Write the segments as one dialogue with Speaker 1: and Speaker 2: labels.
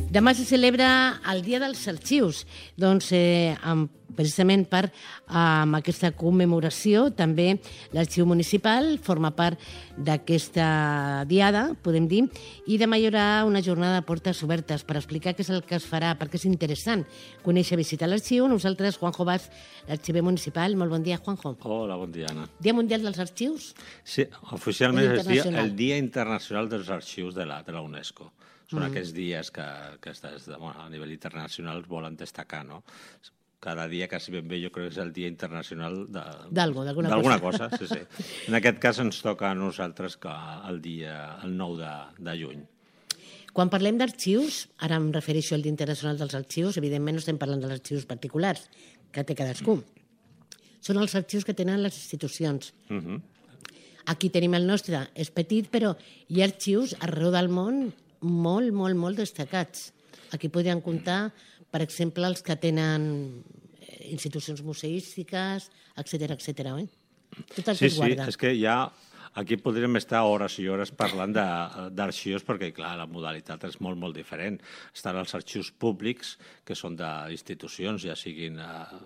Speaker 1: Demà se celebra el Dia dels Arxius, doncs precisament amb aquesta commemoració també l'Arxiu Municipal forma part d'aquesta diada, podem dir, i demà hi haurà una jornada de portes obertes per explicar què és el que es farà, perquè és interessant conèixer i visitar l'arxiu. Nosaltres, Juanjo Vaz, l'arxiver municipal. Molt bon dia, Juanjo.
Speaker 2: Hola, bon dia, Anna.
Speaker 1: Dia Mundial dels Arxius?
Speaker 2: Sí, oficialment és el Dia Internacional dels Arxius de la UNESCO. Són aquests dies que a nivell internacional volen destacar, no? Cada dia, quasi ben bé, jo crec que és el Dia Internacional d'alguna cosa. Sí. En aquest cas ens toca a nosaltres el 9 de juny.
Speaker 1: Quan parlem d'arxius, ara em refereixo al Dia Internacional dels Arxius, evidentment no estem parlant dels arxius particulars, que té cadascú. Són els arxius que tenen les institucions. Aquí tenim el nostre, és petit, però hi ha arxius arreu del món molt destacats. Aquí podríem comptar, per exemple, els que tenen institucions museístiques, etcètera, oi?
Speaker 2: Sí, és que ja aquí podríem estar hores i hores parlant d'arxius perquè, clar, la modalitat és molt diferent. Estan els arxius públics, que són d'institucions, ja siguin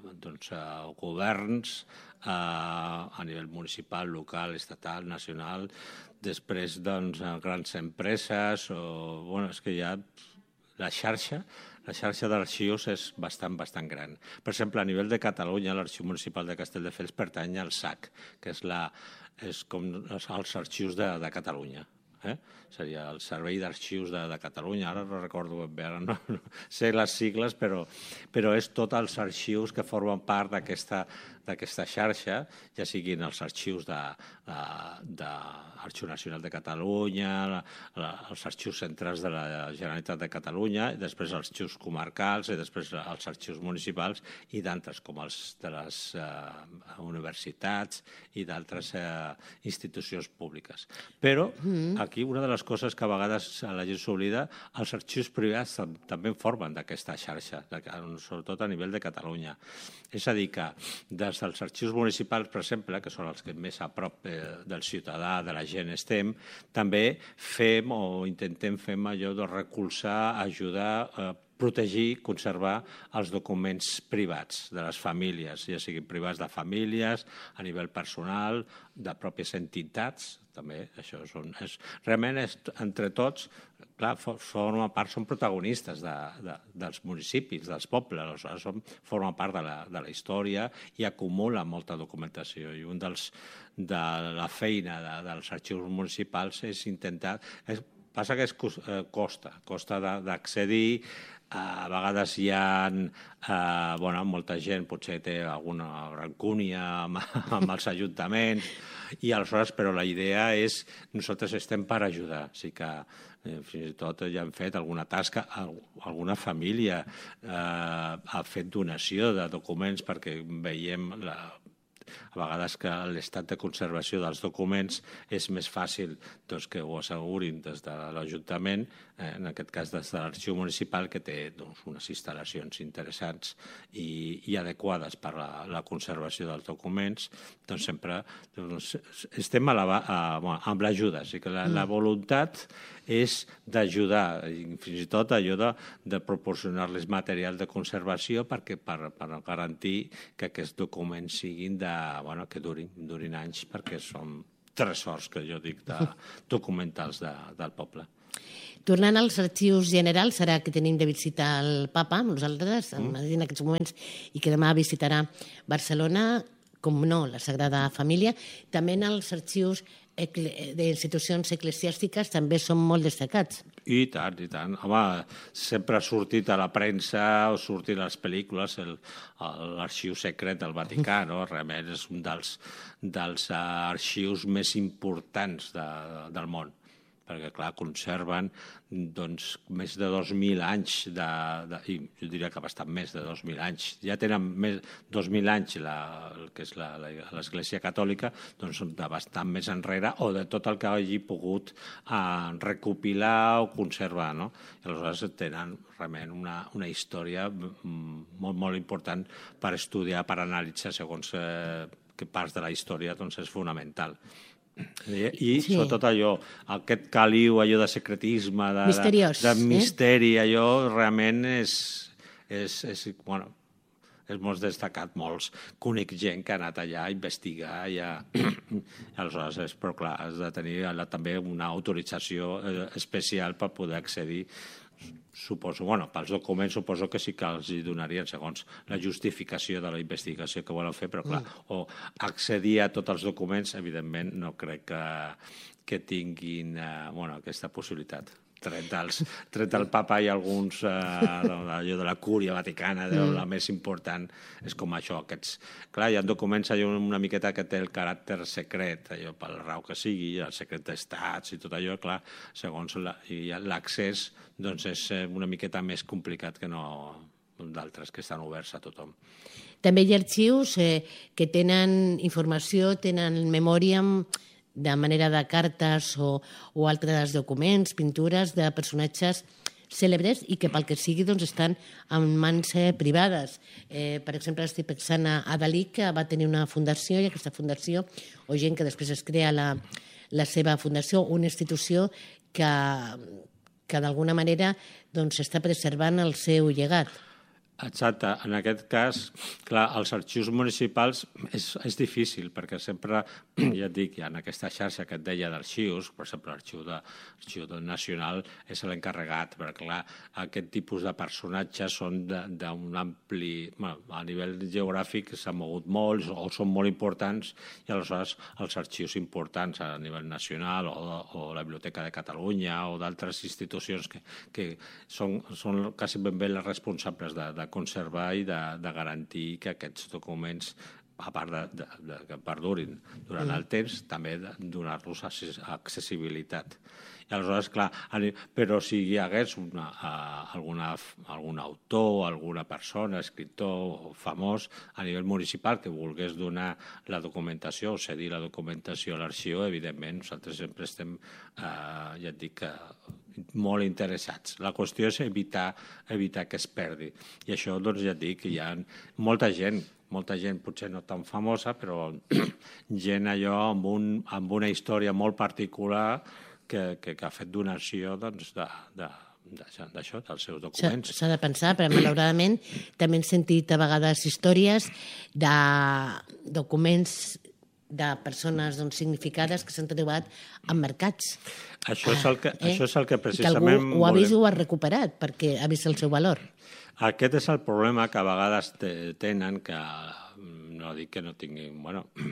Speaker 2: governs, a nivell municipal, local, estatal, nacional, després grans empreses, és que ja la xarxa d'arxius és bastant gran. Per exemple, a nivell de Catalunya, l'Arxiu Municipal de Castelldefels pertany al SAC, que és com els arxius de Catalunya. Seria el Servei d'Arxius de Catalunya, ara no recordo ben bé, ara no sé les sigles, però és tots els arxius que formen part d'aquesta xarxa, ja siguin els arxius de l'Arxiu Nacional de Catalunya, els arxius centrals de la Generalitat de Catalunya, i després els arxius comarcals, i després els arxius municipals, i d'altres, com els de les universitats i d'altres institucions públiques. Però aquí una de les coses que a vegades la gent s'oblida, els arxius privats també formen d'aquesta xarxa, sobretot a nivell de Catalunya. És a dir, que des dels arxius municipals, per exemple, que són els que més a prop del ciutadà, de la gent estem, també fem o intentem fer allò de recolzar, ajudar, protegir, conservar els documents privats de les famílies, ja siguin privats de famílies, a nivell personal, de pròpies entitats, també, això realment entre tots, clar, són protagonistes dels municipis, dels pobles, formen part de la història i acumulen molta documentació. I un de la feina dels arxius municipals és intentar... Passa que costa d'accedir. A vegades hi ha molta gent, potser té alguna rancúnia amb els ajuntaments, i aleshores, però la idea és, nosaltres estem per ajudar, o sigui que fins i tot ja hem fet alguna tasca, alguna família ha fet donació de documents perquè veiem a vegades que l'estat de conservació dels documents és més fàcil que ho assegurin des de l'Ajuntament, en aquest cas des de l'Arxiu Municipal, que té unes instal·lacions interessants i adequades per a la conservació dels documents. Doncs sempre estem amb l'ajuda, o sigui que la voluntat és d'ajudar, fins i tot allò de proporcionar-les material de conservació per garantir que aquests documents siguin que durin anys, perquè són tresors, que jo dic, documentals del poble.
Speaker 1: Tornant als arxius generals, ara que tenim de visitar el papa, amb nosaltres, en aquests moments, i que demà visitarà Barcelona, com no, la Sagrada Família, també en els arxius d'institucions eclesiàstiques també són molt destacats.
Speaker 2: I tant. Home, sempre ha sortit a la premsa o sortit a les pel·lícules l'arxiu secret del Vaticà, no? Realment és un dels arxius més importants del món, perquè, clar, conserven més de 2.000 anys, i jo diria que bastant més de 2.000 anys. Ja tenen més de 2.000 anys el que és l'Església Catòlica, doncs de bastant més enrere, o de tot el que hagi pogut recopilar o conservar, no? I aleshores tenen realment una història molt important per estudiar, per analitzar segons que parts de la història és fonamental. I sobretot allò, aquest caliu, allò de secretisme,
Speaker 1: misteriós,
Speaker 2: de misteri, allò realment és molt destacat, molts. Conec gent que ha anat allà a investigar, aleshores, però clar, has de tenir també una autorització especial per poder accedir. Suposo, pels documents suposo que sí que els donarien segons la justificació de la investigació que volen fer, però clar, o accedir a tots els documents, evidentment no crec que tinguin aquesta possibilitat. Tret del papa i alguns allò de la cúria vaticana, la més important és com això. Clar, hi ha documents una miqueta que té el caràcter secret, allò pel rau que sigui, el secret d'estats i tot allò, clar, segons l'accés doncs és una miqueta més complicat que no d'altres que estan oberts a tothom.
Speaker 1: També hi ha arxius que tenen informació, tenen memòria de manera de cartes o altres documents, pintures de personatges cèlebres i que pel que sigui estan en mans privades. Per exemple, estic pensant a Dalí, que va tenir una fundació, i aquesta fundació, o gent que després es crea la seva fundació, una institució que d'alguna manera està preservant el seu llegat.
Speaker 2: Exacte. En aquest cas, clar, els arxius municipals és difícil, perquè sempre, ja et dic, hi ha aquesta xarxa que et deia d'arxius, per exemple, l'arxiu nacional és l'encarregat, perquè clar, aquest tipus de personatges són d'un ampli... A nivell geogràfic s'han mogut molts o són molt importants, i aleshores els arxius importants a nivell nacional o la Biblioteca de Catalunya o d'altres institucions que són quasi ben bé les responsables de conservar i de garantir que aquests documents, a part de que perdurin durant el temps, també donar-los accessibilitat. I aleshores, clar, però si hi hagués algun autor, alguna persona, escriptor famós a nivell municipal que volgués donar la documentació o cedir la documentació a l'arxiu, evidentment, nosaltres sempre estem, ja et dic, molt interessats. La qüestió és evitar que es perdi. I això, doncs, ja et dic, hi ha molta gent, potser no tan famosa, però gent allò amb una història molt particular que ha fet donació d'això, dels seus documents.
Speaker 1: S'ha de pensar, però malauradament també hem sentit a vegades històries de documents de persones significades que s'han trobat en mercats.
Speaker 2: Això és el que precisament...
Speaker 1: I que algú ho ha vist o ho ha recuperat perquè ha vist el seu valor.
Speaker 2: Aquest és el problema que a vegades tenen, que no dic que no tinguin...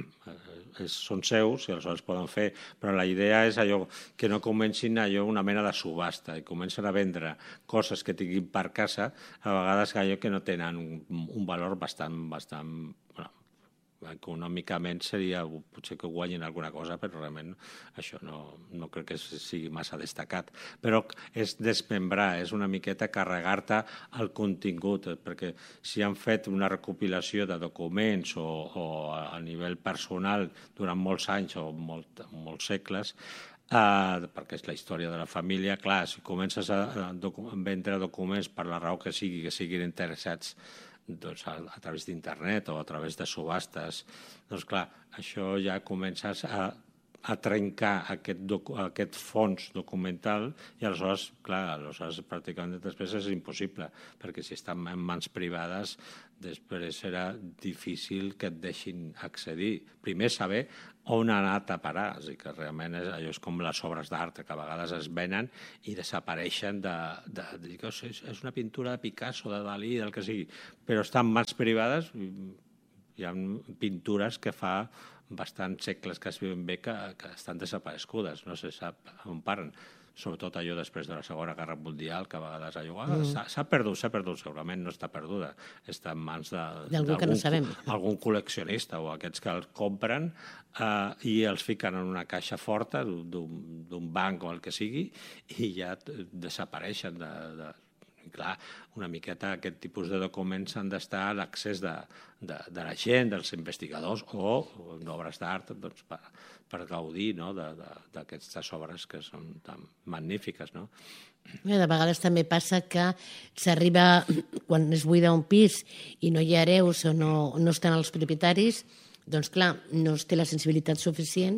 Speaker 2: són seus i aleshores poden fer, però la idea és allò que no comencin una mena de subhasta i comencen a vendre coses que tinguin per casa, a vegades allò que no tenen un valor bastant econòmicament seria potser que guanyin alguna cosa, però realment això no crec que sigui massa destacat. Però és desmembrar, és una miqueta carregar-te el contingut, perquè si han fet una recopilació de documents o a nivell personal durant molts anys o molts segles, perquè és la història de la família, clar, si comences a vendre documents per la raó que siguin interessats a través d'internet o a través de subhastes, doncs clar, això ja comences a trencar aquest fons documental i aleshores, clar, pràcticament després és impossible, perquè si estan en mans privades després serà difícil que et deixin accedir. Primer saber on ha anat a parar, és a dir, que realment allò és com les obres d'art, que a vegades es venen i desapareixen és una pintura de Picasso, de Dalí, del que sigui, però està en mans privades. Hi ha pintures que fa bastants segles que es viuen bé que estan desaparegudes, no se sap on paren. Sobretot allò després de la Segona Guerra Mundial, que a vegades allò s'ha perdut, segurament no està perduda, està en mans d'algun col·leccionista o aquests que els compren i els fiquen en una caixa forta d'un banc o el que sigui i ja desapareixen clar, una miqueta aquest tipus de documents han d'estar a l'accés de la gent, dels investigadors o d'obres d'art per gaudir d'aquestes obres que són tan magnífiques.
Speaker 1: De vegades també passa que s'arriba, quan es buida un pis i no hi ha hereus o no estan els propietaris, doncs clar, no es té la sensibilitat suficient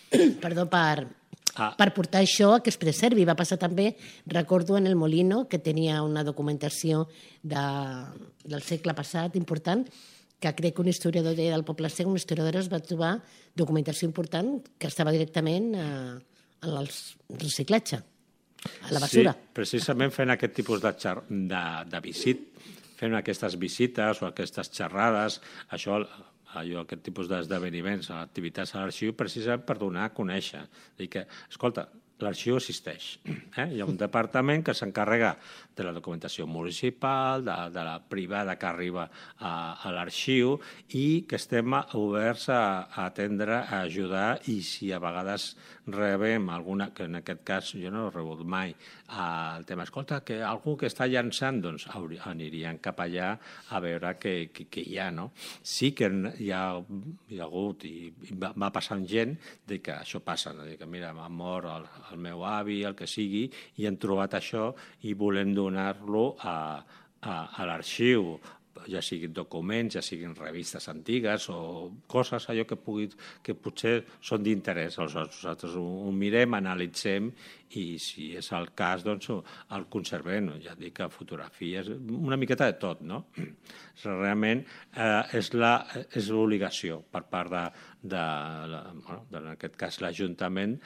Speaker 1: perdó, per portar això a que es preservi. Va passar també, recordo, en el Molino, que tenia una documentació del segle passat important, que crec que un historiador del Poble Sec, un historiador, es va trobar documentació important que estava directament en el reciclatge, a la basura.
Speaker 2: Sí, precisament fent aquest tipus de fent aquestes visites o aquestes xerrades, aquest tipus d'esdeveniments, activitats a l'arxiu, precisament per donar a conèixer. Dir que, escolta, l'arxiu existeix. Hi ha un departament que s'encarrega de la documentació municipal, de la privada que arriba a l'arxiu i que estem oberts a atendre, a ajudar i si a vegades rebem alguna, que en aquest cas jo no he rebut mai, el tema, escolta, que algú que està llançant, doncs anirien cap allà a veure què hi ha, no? Sí que hi ha hagut i va passant gent de que això passa, de que mira, m'ha mort el meu avi, el que sigui, i hem trobat això i volem donar-lo a l'arxiu, ja siguin documents, ja siguin revistes antigues o coses allò que potser són d'interès. Nosaltres ho mirem, analitzem i si és el cas, doncs el conservem. Ja dic que fotografies, una miqueta de tot, no? Realment és l'obligació per part en aquest cas l'Ajuntament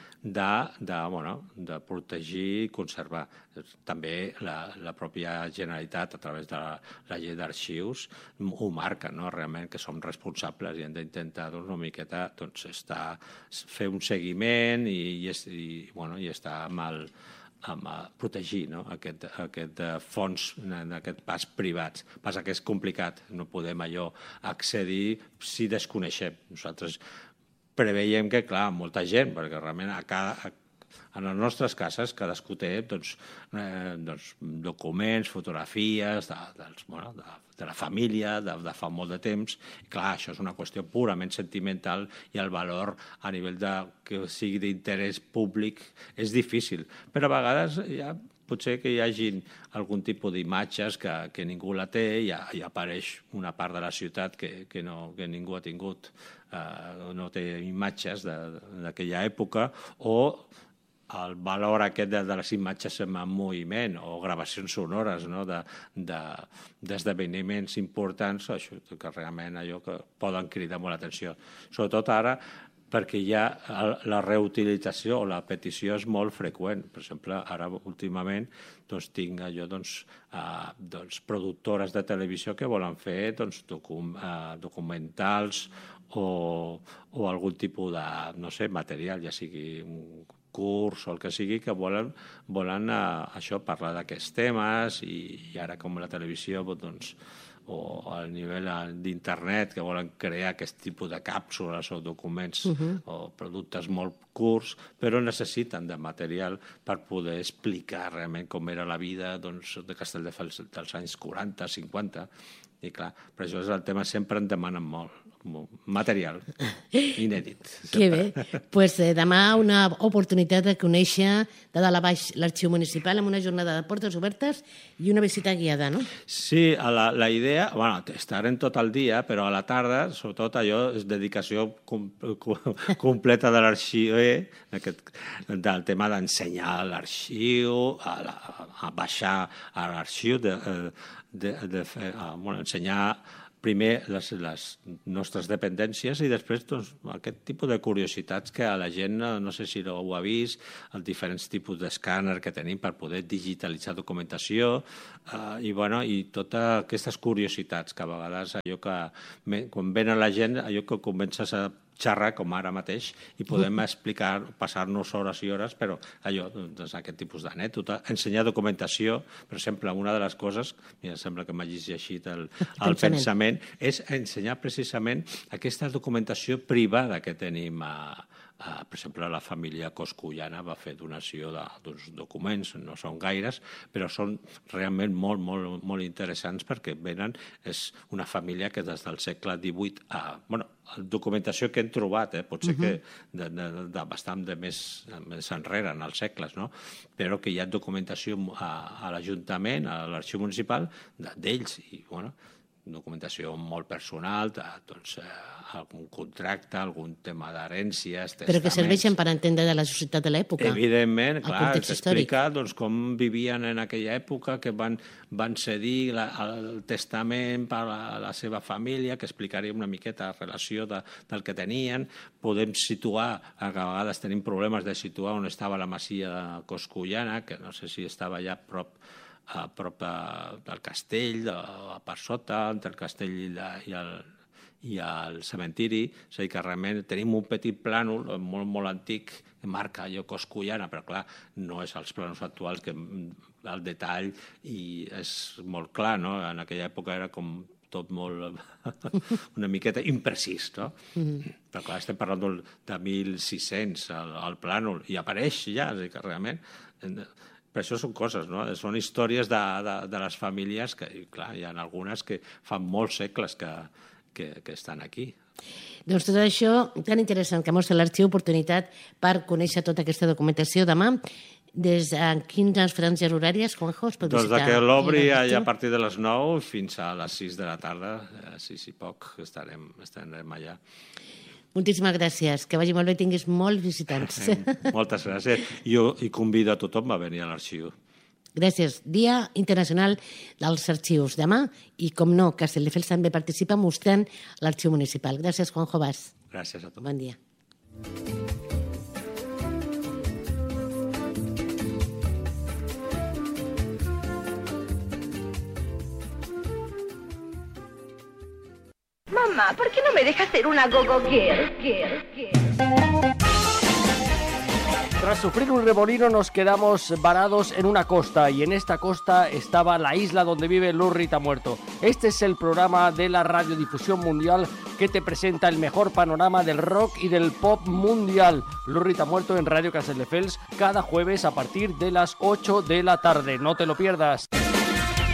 Speaker 2: de protegir i conservar. També la pròpia Generalitat, a través de la llei d'arxius, ho marca, no? Realment que som responsables i hem d'intentar una miqueta fer un seguiment i estar protegir aquest fons d'aquest pas privats. Passa que és complicat, no podem accedir si desconeixem. Nosaltres preveiem que, clar, molta gent, perquè realment en les nostres cases cadascú té documents, fotografies de la família de fa molt de temps. I clar, això és una qüestió purament sentimental i el valor a nivell que sigui d'interès públic és difícil. Però a vegades potser que hi hagi algun tipus d'imatges que ningú la té i apareix una part de la ciutat que ningú ha tingut, no té imatges d'aquella època, o el valor aquest de les imatges en moviment o gravacions sonores d'esdeveniments importants, això que realment que poden cridar molt l'atenció. Sobretot ara, perquè ja la reutilització o la petició és molt freqüent. Per exemple, ara últimament tinc productores de televisió que volen fer documentals o algun tipus de material, ja sigui un curs o el que sigui, que volen parlar d'aquests temes i ara com la televisió o al nivell d'internet que volen crear aquest tipus de càpsules o documents o productes molt curts, però necessiten de material per poder explicar realment com era la vida de Castelldefels dels anys 40, 50, i clar, per això és el tema, sempre en demanen molt material inèdit.
Speaker 1: Que bé. Doncs demà una oportunitat de conèixer de dalt a baix l'arxiu municipal amb una jornada de portes obertes i una visita guiada, no?
Speaker 2: Sí, la idea, estarem tot el dia, però a la tarda, sobretot allò, és dedicació completa de l'arxiu, del tema d'ensenyar l'arxiu, a baixar a l'arxiu, ensenyar primer les nostres dependències i després aquest tipus de curiositats que a la gent, no sé si ho ha vist, els diferents tipus d'escàner que tenim per poder digitalitzar documentació i totes aquestes curiositats que a vegades quan venen la gent, allò que comences a xerrar com ara mateix i podem explicar, passar-nos hores i hores, però aquest tipus d'anècdota, ensenyar documentació, per exemple, una de les coses, em sembla que m'ha llegit el pensament, és ensenyar precisament aquesta documentació privada que tenim per exemple, la família Coscullana va fer donació d'uns documents, no són gaires, però són realment molt, molt, molt interessants perquè és una família que des del segle XVIII, documentació que hem trobat, potser que de bastant més enrere, en els segles, però que hi ha documentació a l'Ajuntament, a l'Arxiu Municipal, d'ells, i documentació molt personal, doncs, algun contracte, algun tema d'herències, testaments...
Speaker 1: Però que serveixen per entendre de la societat de l'època.
Speaker 2: Evidentment, clar, t'explica doncs, com vivien en aquella època, que van cedir el testament per a la seva família, que explicaria una miqueta la relació del que tenien. Podem situar, que a vegades tenim problemes de situar on estava la masia de Coscullana, que no sé si estava allà a prop del castell, per sota, entre el castell i el cementiri. És a dir, que realment tenim un petit plànol molt, molt antic que marca allò Coscullana, però clar, no és els plànols actuals, que el detall i és molt clar, no? En aquella època era com tot molt una miqueta imprecís, no? Però clar, estem parlant de 1600 al plànol i apareix ja, és a dir, que realment... Per això són coses, no? Són històries de les famílies que, clar, hi ha algunes que fan molts segles que estan aquí.
Speaker 1: Doncs tot això tan interessant que mostra l'Arxiu, oportunitat per conèixer tota aquesta documentació demà. Des de quines franges horàries, Juanjo, es pot visitar?
Speaker 2: Doncs que l'obri a partir de les 9 fins a les 6 de la tarda, 6 i poc, estarem allà.
Speaker 1: Moltíssimes gràcies, que vagi molt bé i tinguis molts visitants.
Speaker 2: Moltes gràcies. Jo convido a tothom a venir a l'arxiu.
Speaker 1: Gràcies. Dia Internacional dels Arxius. Demà, i com no, Castelldefels també participa mostrant l'arxiu municipal. Gràcies, Juanjo Bas.
Speaker 2: Gràcies a tu.
Speaker 1: Bon dia.
Speaker 3: Mamá, ¿por qué no me dejas ser una go-go girl?
Speaker 4: Tras sufrir un remolino nos quedamos varados en una costa y en esta costa estaba la isla donde vive Lurrita Muerto. Este es el programa de la radiodifusión mundial que te presenta el mejor panorama del rock y del pop mundial. Lurrita Muerto en Radio Castelldefels cada jueves a partir de las 8 de la tarde. No te lo pierdas.